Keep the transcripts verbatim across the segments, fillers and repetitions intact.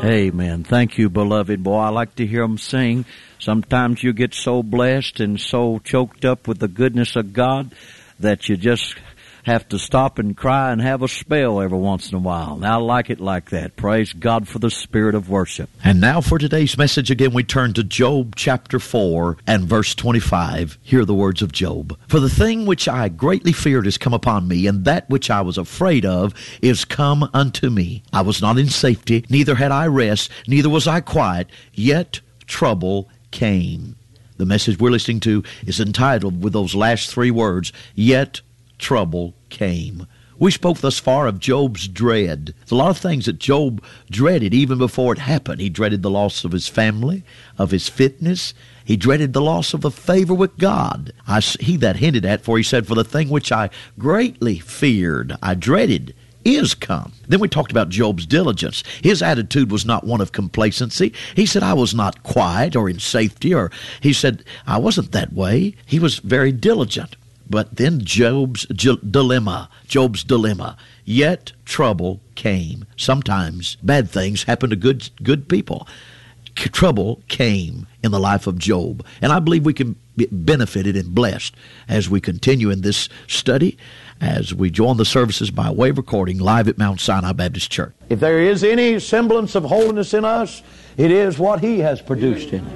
Amen. Thank you, beloved boy. I like to hear them sing. Sometimes you get so blessed and so choked up with the goodness of God that you just have to stop and cry and have a spell every once in a while. And I like it like that. Praise God for the spirit of worship. And now for today's message again, we turn to Job chapter four and verse twenty-five. Hear the words of Job. For the thing which I greatly feared is come upon me, and that which I was afraid of is come unto me. I was not in safety, neither had I rest, neither was I quiet, yet trouble came. The message we're listening to is entitled with those last three words, yet trouble came. We spoke thus far of Job's dread. There's a lot of things that Job dreaded even before it happened. He dreaded the loss of his family, of his fitness. He dreaded the loss of a favor with God. I, he that hinted at, for he said, for the thing which I greatly feared, I dreaded, is come. Then we talked about Job's diligence. His attitude was not one of complacency. He said, I was not quiet or in safety, or he said, I wasn't that way. He was very diligent. But then Job's j- dilemma, Job's dilemma, yet trouble came. Sometimes bad things happen to good good people. C- trouble came in the life of Job. And I believe we can be benefited and blessed as we continue in this study, as we join the services by way of recording live at Mount Sinai Baptist Church. If there is any semblance of holiness in us, it is what He has produced in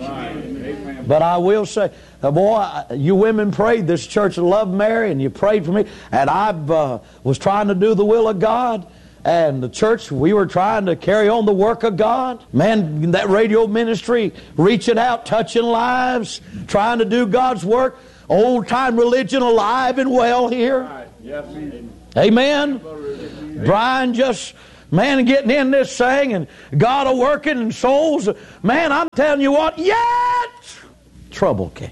us. But I will say, uh, boy, you women prayed this church of Love Mary, and you prayed for me, and I uh, was trying to do the will of God, and the church, we were trying to carry on the work of God. Man, that radio ministry, reaching out, touching lives, trying to do God's work. Old-time religion alive and well here. Yes, amen. Brian just... Man, getting in this thing and God a working in souls. Man, I'm telling you what, yet trouble came.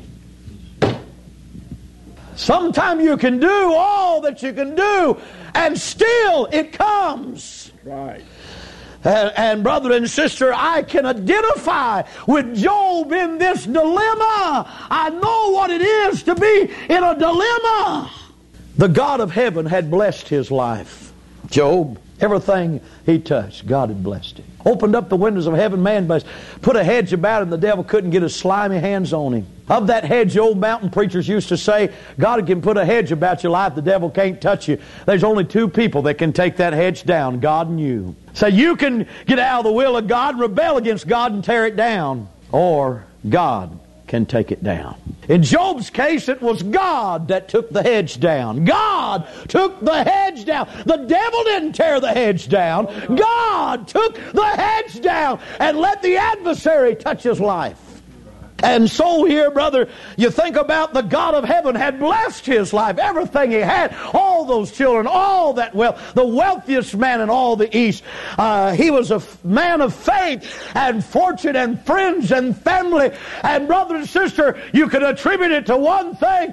Sometimes you can do all that you can do and still it comes. Right. And, and brother and sister, I can identify with Job in this dilemma. I know what it is to be in a dilemma. The God of heaven had blessed his life. Job, everything he touched, God had blessed him. Opened up the windows of heaven, man blessed. Put a hedge about him, the devil couldn't get his slimy hands on him. Of that hedge, old mountain preachers used to say, God can put a hedge about your life, the devil can't touch you. There's only two people that can take that hedge down, God and you. So you can get out of the will of God, rebel against God and tear it down. Or God can take it down. In Job's case, it was God that took the hedge down. God took the hedge down. The devil didn't tear the hedge down. God took the hedge down and let the adversary touch his life. And so here, brother, you think about the God of heaven had blessed his life, everything he had, all those children, all that wealth, the wealthiest man in all the East. Uh, he was a f- man of faith and fortune and friends and family. And brother and sister, you can attribute it to one thing.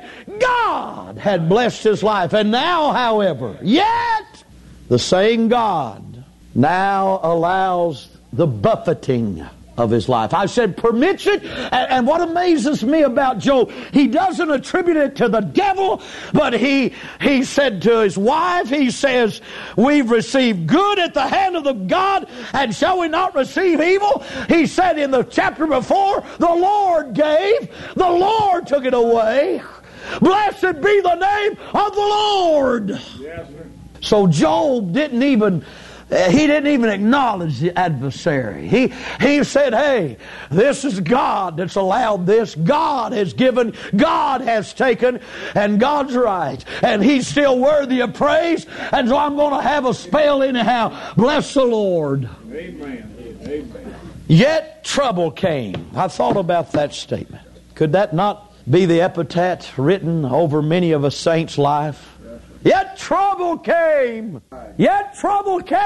God had blessed his life. And now, however, yet the same God now allows the buffeting of his life. I said permits it, and, and what amazes me about Job, he doesn't attribute it to the devil, but he he said to his wife, he says, we've received good at the hand of the God, and shall we not receive evil? He said in the chapter before, the Lord gave, the Lord took it away. Blessed be the name of the Lord. Yes, sir. So Job didn't even He didn't even acknowledge the adversary. He, he said, hey, this is God that's allowed this. God has given, God has taken, and God's right. And He's still worthy of praise, and so I'm going to have a spell anyhow. Bless the Lord. Amen. Amen. Yet trouble came. I thought about that statement. Could that not be the epitaph written over many of a saint's life? Yet trouble came. Yet trouble came.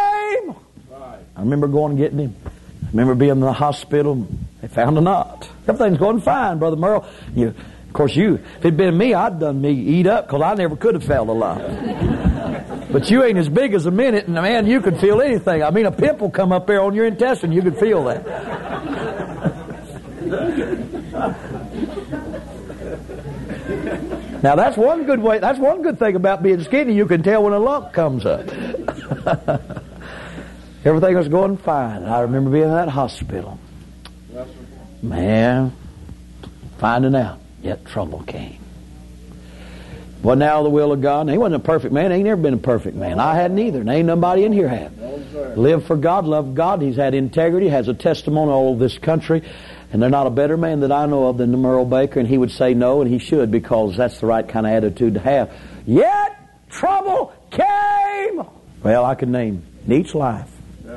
I remember going and getting him. I remember being in the hospital. They found a knot. Everything's going fine, Brother Merle. You, of course, you. If it'd been me, I'd done me eat up because I never could have felt alive. But you ain't as big as a minute, and man, you could feel anything. I mean, a pimple come up there on your intestine, you could feel that. Now that's one good way. That's one good thing about being skinny. You can tell when a lump comes up. Everything was going fine. I remember being in that hospital. Man, finding out, yet trouble came. Wasn't out of the will of God. And he wasn't a perfect man. He ain't never been a perfect man. I hadn't either. And ain't nobody in here had. Lived for God, loved God. He's had integrity, has a testimony all over this country. And there's not a better man that I know of than Merle Baker. And he would say no, and he should, because that's the right kind of attitude to have. Yet trouble came. Well, I could name Neat's life.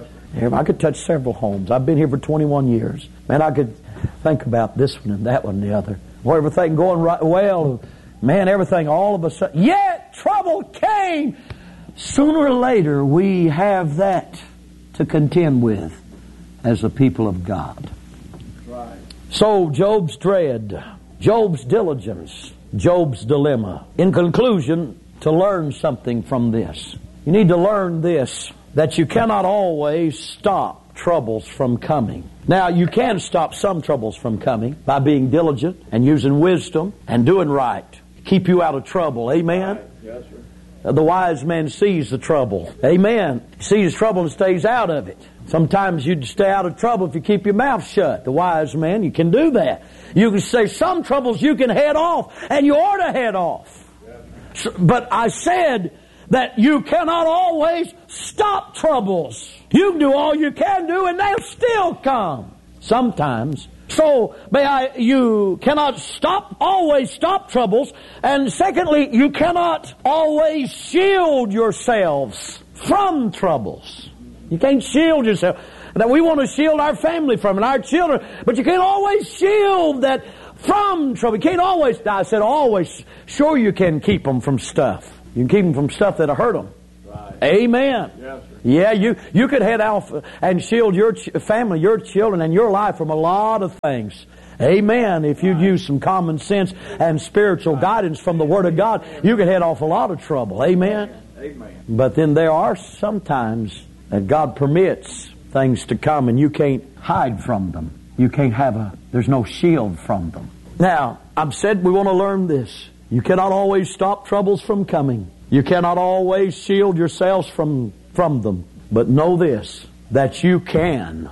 I could touch several homes. I've been here for twenty-one years. Man, I could think about this one and that one and the other. Boy, everything going right well. Man, everything all of a sudden. Yet trouble came. Sooner or later, we have that to contend with as the people of God. Right. So, Job's dread, Job's diligence, Job's dilemma. In conclusion, to learn something from this. You need to learn this, that you cannot always stop troubles from coming. Now, you can stop some troubles from coming by being diligent and using wisdom and doing right. Keep you out of trouble. Amen? Yes, sir. The wise man sees the trouble. Amen. Sees trouble and stays out of it. Sometimes you'd stay out of trouble if you keep your mouth shut. The wise man, you can do that. You can say some troubles you can head off, and you ought to head off. Yes, but I said that you cannot always stop troubles. You can do all you can do, and they'll still come. Sometimes. So, may I, you cannot stop, always stop troubles. And secondly, you cannot always shield yourselves from troubles. You can't shield yourself. That we want to shield our family from it, our children. But you can't always shield that from trouble. You can't always, I said always, sure you can keep them from stuff. You can keep them from stuff that'll hurt them. Right. Amen. Yes, sir. Yeah, you, you could head off and shield your ch- family, your children, and your life from a lot of things. Amen. If you'd use some common sense and spiritual guidance from the Word of God, you could head off a lot of trouble. Amen. Amen. But then there are sometimes that God permits things to come and you can't hide from them. You can't have a, there's no shield from them. Now, I've said we want to learn this. You cannot always stop troubles from coming. You cannot always shield yourselves from, from them. But know this, that you can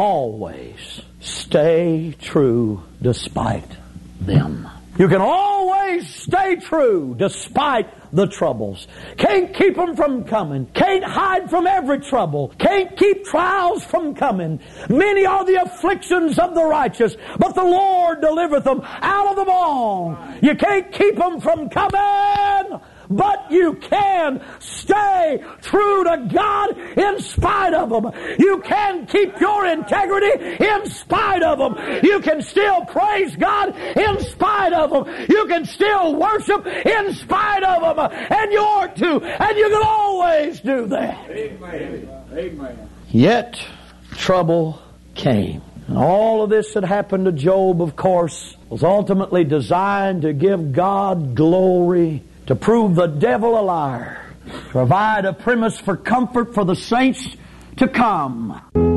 always stay true despite them. You can always stay true despite the troubles. Can't keep them from coming. Can't hide from every trouble. Can't keep trials from coming. Many are the afflictions of the righteous, but the Lord delivereth them out of them all. You can't keep them from coming, but you can stay true to God in spite of them. You can keep your integrity in spite of them. You can still praise God in spite of them. You can still worship in spite of them. And you ought to. And you can always do that. Amen. Amen. Yet trouble came. And all of this that happened to Job, of course, was ultimately designed to give God glory, to prove the devil a liar, provide a premise for comfort for the saints to come.